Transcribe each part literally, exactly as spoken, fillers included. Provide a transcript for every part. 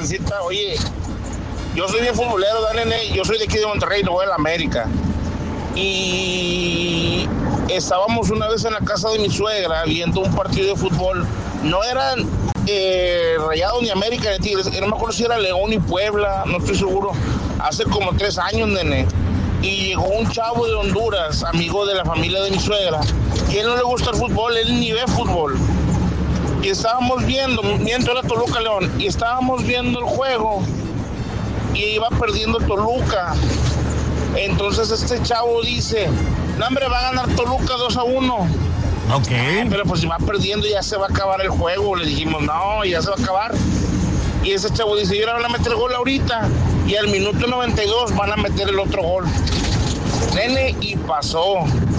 Karencita, oye, yo soy bien futbolero, dale, yo soy de aquí de Monterrey, no voy a la América. Y estábamos una vez en la casa de mi suegra viendo un partido de fútbol. No eran eh, Rayados ni América ni Tigres, no me acuerdo si era León y Puebla, no estoy seguro. Hace como tres años, nene. Y llegó un chavo de Honduras, amigo de la familia de mi suegra, y él no le gusta el fútbol, él ni ve fútbol. Y estábamos viendo, mientras era Toluca León, y estábamos viendo el juego, y iba perdiendo Toluca. Entonces este chavo dice, no hombre, va a ganar Toluca dos a uno. Ok. Pero pues si va perdiendo ya se va a acabar el juego. Le dijimos, no, ya se va a acabar. Y ese chavo dice, yo ahora van a meter gol ahorita. Y al minuto noventa y dos van a meter el otro gol. Nene, y pasó.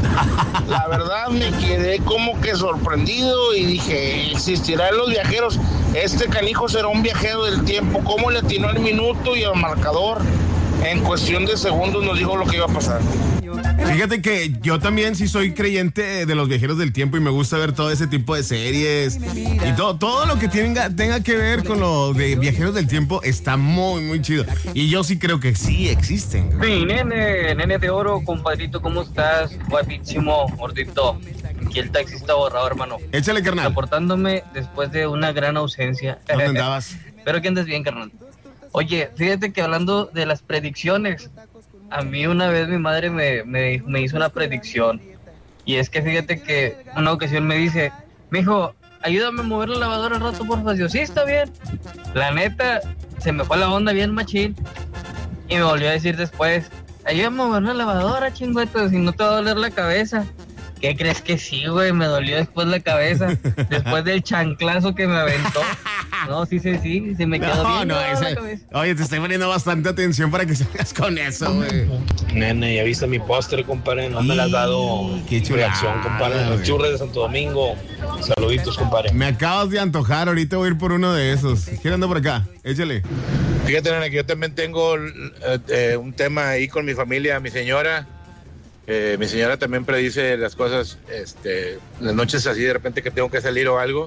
La verdad me quedé como que sorprendido y dije, ¿existirá en los viajeros? Este canijo será un viajero del tiempo. ¿Cómo le atinó el minuto y el marcador? En cuestión de segundos nos dijo lo que iba a pasar. Fíjate que yo también sí soy creyente de los viajeros del tiempo y me gusta ver todo ese tipo de series y todo, todo lo que tenga, tenga que ver con lo de viajeros del tiempo está muy, muy chido. Y yo sí creo que sí existen. Sí, nene, nene de oro, compadrito, ¿cómo estás? Guapísimo, gordito. Aquí el taxista borrado, hermano. Échale, carnal. Reportándome después de una gran ausencia. ¿Dónde andabas? Espero que andes bien, carnal. Oye, fíjate que hablando de las predicciones, a mí una vez mi madre me, me, me hizo una predicción. Y es que fíjate que una ocasión me dice, mijo, ayúdame a mover la lavadora al rato, porfa. Yo, sí, está bien. La neta, se me fue la onda bien machín. Y me volvió a decir después, ayúdame a mover la lavadora, chingüeto, si no te va a doler la cabeza. ¿Qué crees que sí, güey? Me dolió después la cabeza, después del chanclazo que me aventó. No, sí, sí, sí, se me quedó no, bien. No, esa, oye, te estoy poniendo bastante atención para que salgas con eso, güey. Nene, ya viste mi póster, compadre, no me la has dado. Qué chulada, reacción, compadre. Los churres de Santo Domingo. Saluditos, compadre. Me acabas de antojar, ahorita voy a ir por uno de esos. ¿Quién anda por acá? Échale. Fíjate, nene, que yo también tengo eh, eh, un tema ahí con mi familia, mi señora. Eh, mi señora también predice las cosas, este, las noches así de repente que tengo que salir o algo.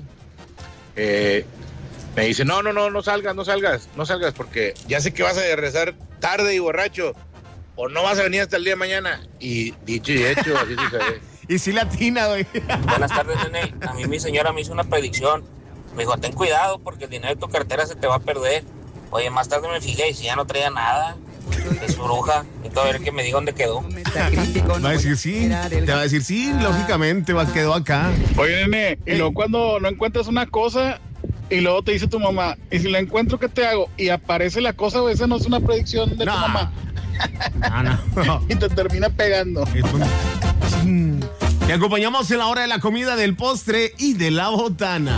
Eh, me dice, no, no, no, no salgas, no salgas, no salgas, porque ya sé que vas a regresar tarde y borracho, o no vas a venir hasta el día de mañana. Y dicho y hecho, así se sabe. Y sí latina, güey. Buenas tardes, nene. A mí mi señora me hizo una predicción. Me dijo, ten cuidado porque el dinero de tu cartera se te va a perder. Oye, más tarde me fijé y si ya no traía nada. Es bruja. Y a ver que me diga dónde quedó. Va a decir sí, te va a decir sí, lógicamente va, quedó acá. Oye, nene, y luego cuando no encuentras una cosa y luego te dice tu mamá, y si la encuentro, ¿qué te hago? Y aparece la cosa, o esa no es una predicción de no. tu mamá. No, no, no. Y te termina pegando. Te acompañamos en la hora de la comida, del postre y de la botana.